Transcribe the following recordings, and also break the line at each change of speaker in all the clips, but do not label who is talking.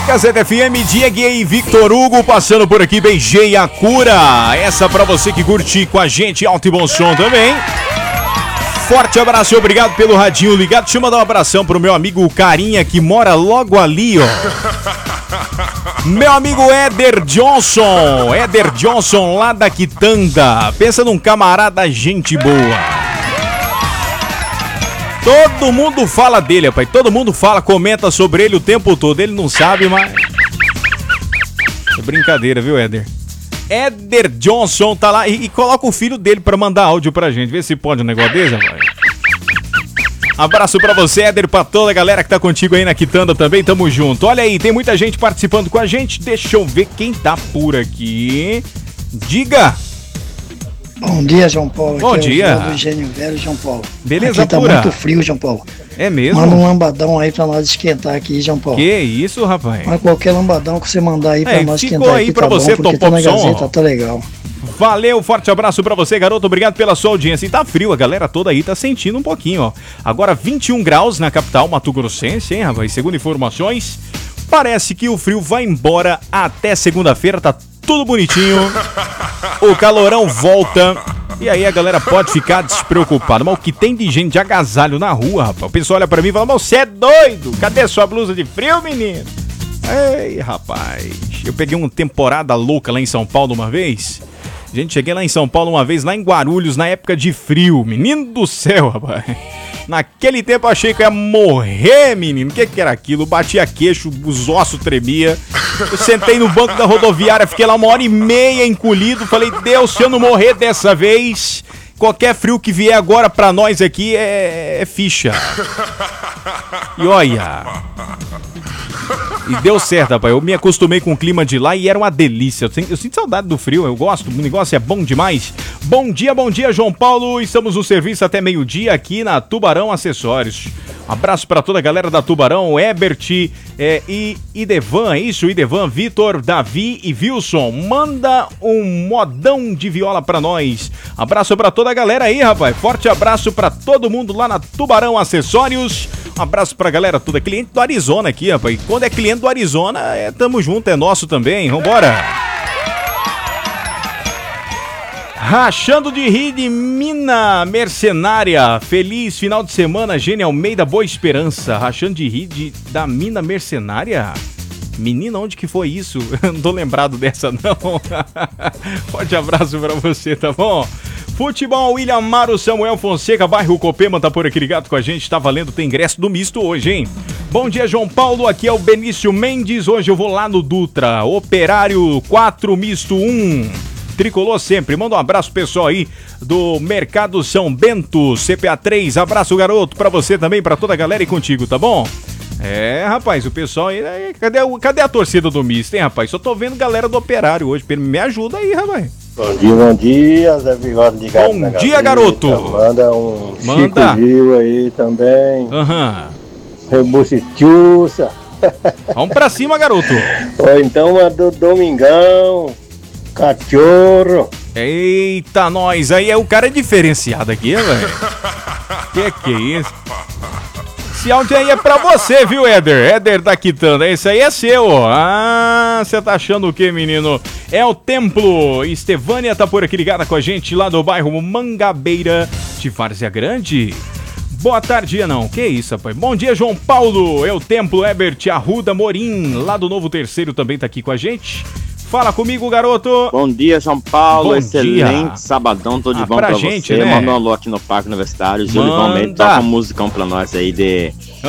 Gazeta FM, Diego e Victor Hugo passando por aqui, beijei a cura. Essa pra você que curte com a gente, alto e bom som também. Forte abraço e obrigado pelo radinho ligado. Deixa eu mandar um abração pro meu amigo Carinha, que mora logo ali, ó. Meu amigo Éder Johnson lá da Quitanda. Pensa num camarada gente boa. Todo mundo fala dele, rapaz. Todo mundo fala, comenta sobre ele o tempo todo. Ele não sabe, mas... É brincadeira, viu, Éder? Éder Johnson tá lá e coloca o filho dele pra mandar áudio pra gente. Vê se pode um negócio desse, rapaz. Abraço pra você, Éder, pra toda a galera que tá contigo aí na Quitanda também. Tamo junto. Olha aí, tem muita gente participando com a gente. Deixa eu ver quem tá por aqui. Diga!
Bom dia, João Paulo.
Bom dia.
É o do Engenho Velho, João Paulo.
Beleza,
aqui tá
pura.
muito frio, João Paulo.
É mesmo?
Manda um lambadão aí pra nós esquentar aqui, João Paulo.
Que isso, rapaz?
Mas qualquer lambadão que você mandar aí pra nós
ficou
esquentar
aí
aqui
pra
tá
você,
bom, porque
Top
tá na
Som.
Gazeta, tá legal.
Valeu, forte abraço pra você, garoto. Obrigado pela sua audiência. E tá frio, a galera toda aí tá sentindo um pouquinho, ó. Agora 21 graus na capital mato-grossense, hein, rapaz? Segundo informações, parece que o frio vai embora até segunda-feira, tá tudo bonitinho. O calorão volta. E aí a galera pode ficar despreocupada. Mas o que tem de gente de agasalho na rua, rapaz? O pessoal olha pra mim e fala, mas você é doido? Cadê sua blusa de frio, menino? Ei, rapaz. Eu peguei uma temporada louca lá em São Paulo uma vez. Gente, cheguei lá em São Paulo uma vez, lá em Guarulhos, na época de frio. Menino do céu, rapaz. Naquele tempo eu achei que eu ia morrer, menino. O que era aquilo? Batia queixo, os ossos tremiam. Eu sentei no banco da rodoviária, fiquei lá 1h30 encolhido. Falei, Deus, se eu não morrer dessa vez, qualquer frio que vier agora pra nós aqui é ficha. E olha... E deu certo, rapaz. Eu me acostumei com o clima de lá e era uma delícia. Eu sinto saudade do frio, eu gosto. O negócio é bom demais. Bom dia, João Paulo. Estamos no serviço até meio-dia aqui na Tubarão Acessórios. Um abraço para toda a galera da Tubarão, Ebert e Idevan, é isso? Idevan, Vitor, Davi e Wilson. Manda um modão de viola pra nós. Abraço pra toda a galera aí, rapaz. Forte abraço pra todo mundo lá na Tubarão Acessórios. Um abraço pra galera toda. Cliente do Arizona aqui, rapaz. Quando é cliente do Arizona, tamo junto, é nosso também. Vambora. Rachando de rir de Mina Mercenária. Feliz final de semana, Gênia Almeida, Boa Esperança. Rachando de rir da Mina Mercenária? Menina, onde que foi isso? Eu não tô lembrado dessa, não. Forte abraço pra você, tá bom? Futebol, William Amaro, Samuel Fonseca, bairro Copema, tá por aqui ligado com a gente, tá valendo, tem ingresso do misto hoje, hein? Bom dia, João Paulo, aqui é o Benício Mendes, hoje eu vou lá no Dutra, Operário 4, misto 1, tricolor sempre, manda um abraço pessoal aí do Mercado São Bento, CPA 3, abraço garoto, pra você também, pra toda a galera e contigo, tá bom? É, rapaz, o pessoal aí, cadê a torcida do misto, hein, rapaz? Só tô vendo galera do Operário hoje, me ajuda aí, rapaz.
Bom dia, Zé Bigode de Gato.
Bom dia, garoto.
Manda um Chico Gil aí também. Rebustitiuça.
Vamos pra cima, garoto.
Ou então a do Domingão, Cachorro.
Eita, nós, aí o cara é diferenciado aqui, velho. Que é isso? Esse áudio aí é pra você, viu, Éder? Éder da Quitanda, esse aí é seu. Ah, você tá achando o que, menino? É o Templo. Estevânia tá por aqui ligada com a gente lá do bairro Mangabeira de Várzea Grande. Boa tarde, não. Que isso, rapaz? Bom dia, João Paulo. É o Templo, Ebert Arruda Morim, lá do Novo Terceiro também tá aqui com a gente. Fala comigo, garoto.
Bom dia, João Paulo.
Bom
excelente
dia.
Sabadão, tudo de bom pra
gente,
você.
né?
Manda um alô aqui no Parque Universitário. Júlio Valmente, toca um musicão pra nós aí de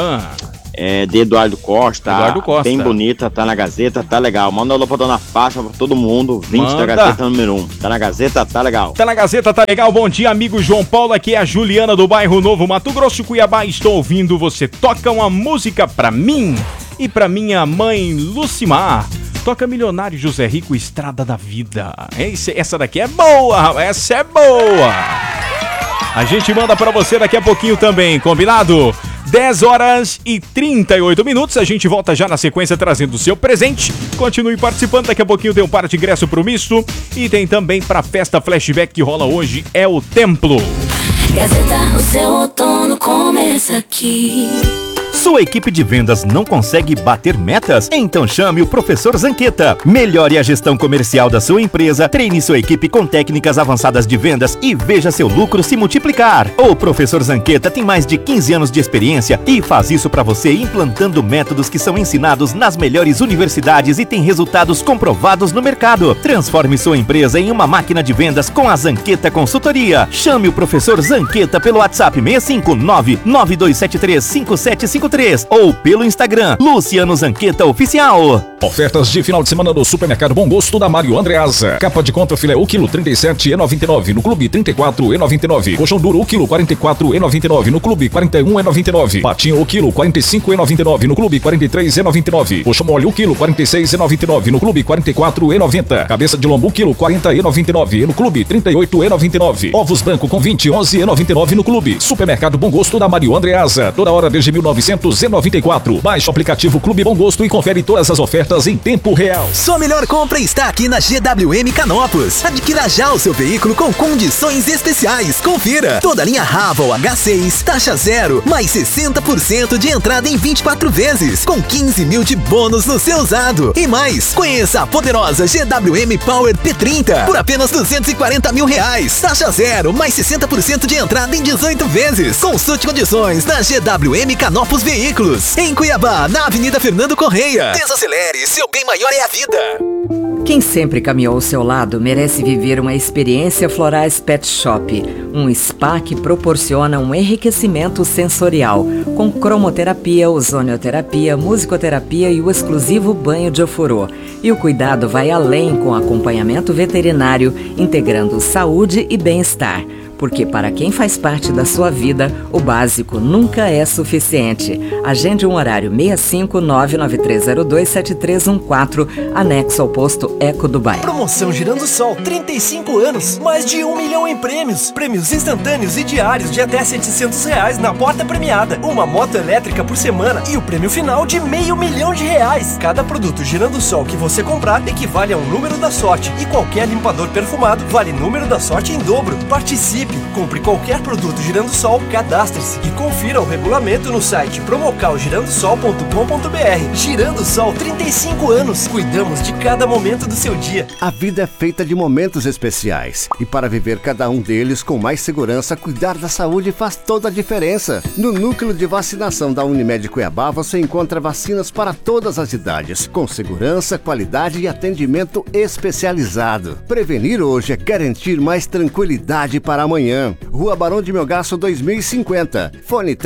Eduardo Costa.
Eduardo Costa.
Bem bonita, tá na Gazeta, tá legal. Manda um alô pra Dona Faixa, pra todo mundo. 20
Manda.
da Gazeta número 1. Tá na Gazeta, tá legal.
Tá na Gazeta, tá legal. Bom dia, amigo João Paulo. Aqui é a Juliana do bairro Novo Mato Grosso, Cuiabá. Estou ouvindo você. Toca uma música pra mim e pra minha mãe Lucimar. Toca Milionário José Rico, Estrada da Vida. Essa daqui é boa, essa é boa. A gente manda pra você daqui a pouquinho também, combinado? 10h38. A gente volta já na sequência trazendo o seu presente. Continue participando, daqui a pouquinho tem um par de ingresso pro misto. E tem também pra festa flashback que rola hoje, é o Templo.
Gazeta, o seu outono começa aqui. Sua equipe de vendas não consegue bater metas? Então chame o Professor Zanqueta. Melhore a gestão comercial da sua empresa, treine sua equipe com técnicas avançadas de vendas e veja seu lucro se multiplicar. O Professor Zanqueta tem mais de 15 anos de experiência e faz isso para você implantando métodos que são ensinados nas melhores universidades e tem resultados comprovados no mercado. Transforme sua empresa em uma máquina de vendas com a Zanqueta Consultoria. Chame o Professor Zanqueta pelo WhatsApp 659-9273-5753 ou pelo Instagram Luciano Zanqueta Oficial.
Ofertas de final de semana no Supermercado Bom Gosto da Mário Andreasa. Capa de contra filé o quilo 37,99 no Clube 34,99. Coxão duro o quilo 44,99 no Clube 41,99. Patinho o quilo 45,99 no Clube 43,99. Coxão mole o quilo 46,99 no Clube 44,90. Cabeça de lombo o quilo 40,99 no Clube 38,99. Ovos branco com 20, 11,99 no Clube. Supermercado Bom Gosto da Mário Andreasa. Toda hora desde 1994. Baixe o aplicativo Clube Bom Gosto e confere todas as ofertas em tempo real.
Sua melhor compra está aqui na GWM Canópolis. Adquira já o seu veículo com condições especiais. Confira. Toda a linha Raval H6, taxa zero, mais 60% de entrada em 24 vezes, com 15 mil de bônus no seu usado. E mais, conheça a poderosa GWM Power P30 por apenas R$240 mil. Taxa zero, mais 60% de entrada em 18 vezes. Consulte condições na GWM Canópolis Veículos. Em Cuiabá, na Avenida Fernando Correia. Desacelere, seu bem maior é a vida.
Quem sempre caminhou ao seu lado merece viver uma experiência Florais Pet Shop, um spa que proporciona um enriquecimento sensorial, com cromoterapia, ozonioterapia, musicoterapia e o exclusivo banho de ofurô. E o cuidado vai além com acompanhamento veterinário, integrando saúde e bem-estar. Porque para quem faz parte da sua vida, o básico nunca é suficiente. Agende um horário 65993027314, anexo ao posto Eco Dubai.
Promoção Girando Sol, 35 anos, mais de 1 milhão em prêmios. Prêmios instantâneos e diários de até R$700 na porta premiada. Uma moto elétrica por semana e o prêmio final de R$500 mil. Cada produto Girando Sol que você comprar equivale a um número da sorte. E qualquer limpador perfumado vale número da sorte em dobro. Participe! Compre qualquer produto Girando Sol, cadastre-se e confira o regulamento no site promocalgirandosol.com.br. Girando Sol, 35 anos. Cuidamos de cada momento do seu dia.
A vida é feita de momentos especiais. E para viver cada um deles com mais segurança, cuidar da saúde faz toda a diferença. No núcleo de vacinação da Unimed Cuiabá, você encontra vacinas para todas as idades, com segurança, qualidade e atendimento especializado. Prevenir hoje é garantir mais tranquilidade para amanhã. Rua Barão de Melgaço 2050. Fone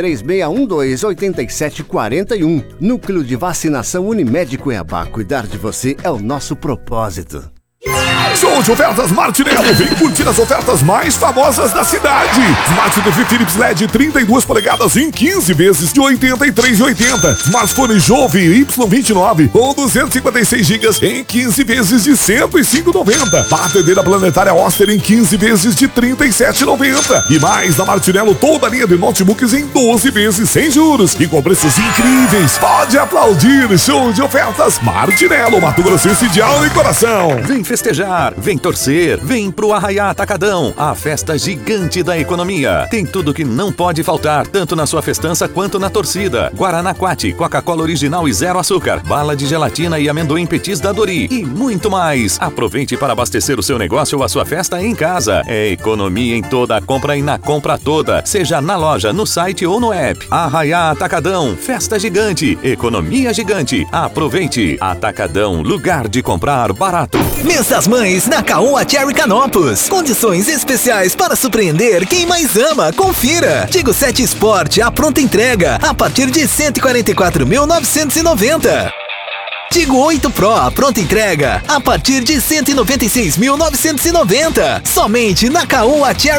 3612-8741. Núcleo de Vacinação Unimed Cuiabá. Cuidar de você é o nosso propósito.
Show de ofertas Martinello. Vem curtir as ofertas mais famosas da cidade. Smart TV Philips LED 32 polegadas em 15 vezes de R$ 83,80. Smartphone Jove Y29 ou 256 GB em 15 vezes de R$ 105,90. Batedeira planetária Oster em 15 vezes de R$ 37,90. E mais na Martinello toda a linha de notebooks em 12 vezes sem juros e com preços incríveis. Pode aplaudir. Show de ofertas Martinello, Mato Grossense de alma e coração.
Vem festejar, vem torcer, vem pro Arraiá Atacadão, a festa gigante da economia. Tem tudo que não pode faltar, tanto na sua festança quanto na torcida. Guaraná Quati, Coca-Cola original e zero açúcar, bala de gelatina e amendoim petis da Dori e muito mais. Aproveite para abastecer o seu negócio ou a sua festa em casa. É economia em toda a compra e na compra toda, seja na loja, no site ou no app. Arraiá Atacadão, festa gigante, economia gigante. Aproveite. Atacadão, lugar de comprar barato.
Mês das Mães na Caoa Cherry Canópolis. Condições especiais para surpreender quem mais ama. Confira. Tigo 7 Sport, a pronta entrega, a partir de R$ 144.990. Tigo 8 Pro, a pronta entrega, a partir de R$ 196.990. Somente na Caoa Cherry